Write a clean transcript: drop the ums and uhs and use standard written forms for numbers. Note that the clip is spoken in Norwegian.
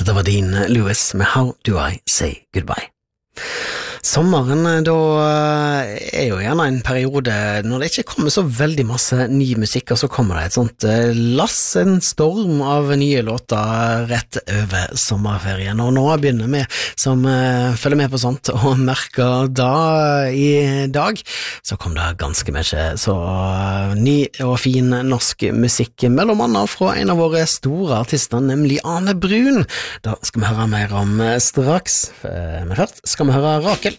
Dette var Dean Lewis med How Do I Say Goodbye. Sommeren da jo gjerne en periode når det ikke kommer så veldig masse ny musikk, og så kommer det et sånt en storm av nye låter rett over sommerferien. Og nå begynner vi som følger med på sånt og merker da i dag, så kom det ganske mye så ny og fin norsk musikk, mellom annet fra en av våre store artister, nemlig Ane Brun. Da skal vi høre mer om straks, men først skal vi høre Rakel.